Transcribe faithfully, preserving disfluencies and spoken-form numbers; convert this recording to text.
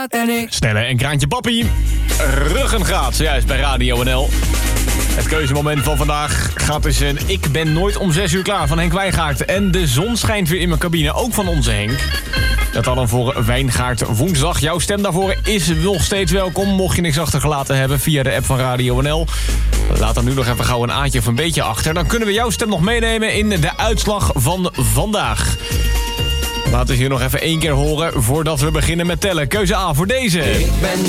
en ik. Snelle en Kraantje Papi. Ruggengraat, zojuist bij Radio N L. Het keuzemoment van vandaag gaat dus een Ik ben nooit om zes uur klaar van Henk Wijngaard. En de zon schijnt weer in mijn cabine, ook van onze Henk. Dat dan voor Wijngaard woensdag. Jouw stem daarvoor is nog steeds welkom. Mocht je niks achtergelaten hebben via de app van Radio N L. Laat dan nu nog even gauw een aatje of een beetje achter. Dan kunnen we jouw stem nog meenemen in de uitslag van vandaag. Laten we hier nog even één keer horen voordat we beginnen met tellen. Keuze A voor deze. Ik ben